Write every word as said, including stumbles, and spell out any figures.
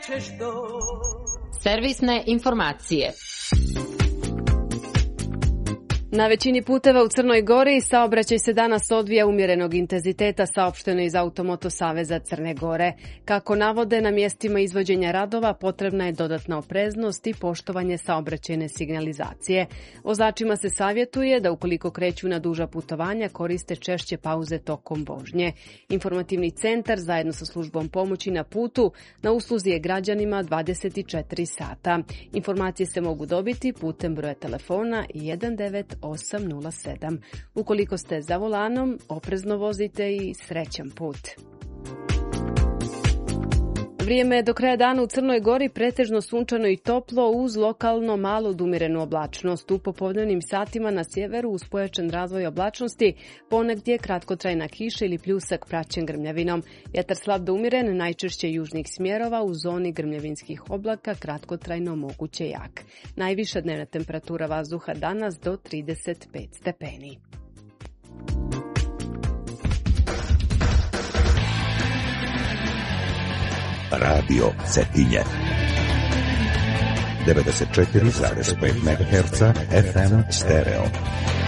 ćeš doći. Servisne informacije. Na većini puteva u Crnoj Gori saobraćaj se danas odvija umjerenog intenziteta, saopšteno iz Automoto saveza Crne Gore. Kako navode, na mjestima izvođenja radova potrebna je dodatna opreznost i poštovanje saobraćajne signalizacije. Vozačima se savjetuje da ukoliko kreću na duža putovanja koriste češće pauze tokom vožnje. Informativni centar zajedno sa službom pomoći na putu na usluzi je građanima dvadeset četiri sata. Informacije se mogu dobiti putem broja telefona jedan devet osam nula sedam. Ukoliko ste za volanom, oprezno vozite i srećan put. Vrijeme je do kraja dana u Crnoj Gori pretežno sunčano i toplo uz lokalno malo odumirenu oblačnost. U popodnevnim satima na sjeveru uz pojačan razvoj oblačnosti, ponegdje kratkotrajna kiša ili pljusak praćen grmljavinom. Vjetar slab do umjeren, najčešće južnih smjerova, u zoni grmljavinskih oblaka kratkotrajno moguće jak. Najviša dnevna temperatura vazduha danas do trideset pet stepeni. Radio Cetinje devedeset četiri zarez pet megaherca F M stereo.